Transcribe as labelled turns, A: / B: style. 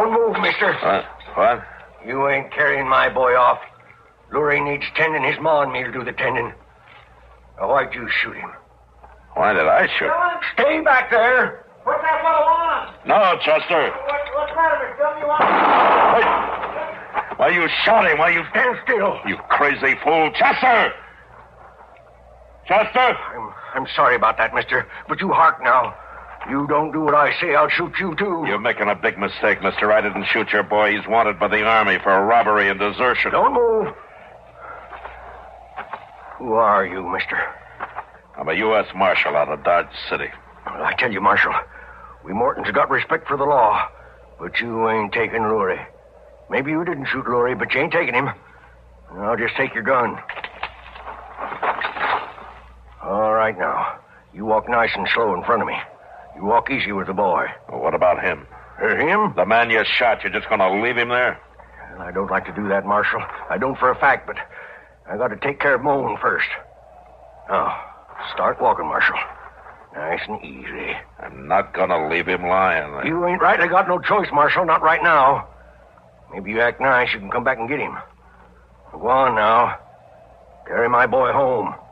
A: Don't move, mister.
B: What?
A: You ain't carrying my boy off. Lurie needs tending. His ma and me'll do the tending. Now, why'd you shoot him?
B: Why did I shoot?
A: Stay back there.
C: What's that fellow on?
B: No, Chester.
C: What's the matter, Miss Dillon? You want...
B: Why you shot him? Why you...
A: Stand still.
B: You crazy fool. Chester! Chester!
A: I'm sorry about that, mister. But you hark now. You don't do what I say, I'll shoot you, too.
B: You're making a big mistake, mister. I didn't shoot your boy. He's wanted by the Army for robbery and desertion.
A: Don't move. Who are you, mister?
B: I'm a U.S. Marshal out of Dodge City.
A: Well, I tell you, Marshal, we Mortons got respect for the law, but you ain't taking Lurie. Maybe you didn't shoot Lurie, but you ain't taking him. Now, just take your gun. All right, now. You walk nice and slow in front of me. You walk easy with the boy.
B: Well, what about him?
A: Him?
B: The man you shot, you're just going to leave him there?
A: Well, I don't like to do that, Marshal. I don't for a fact, but I got to take care of my own first. Now, start walking, Marshal. Nice and easy.
B: I'm not going to leave him lying.
A: You ain't right. I got no choice, Marshal. Not right now. Maybe you act nice, you can come back and get him. Go on now. Carry my boy home.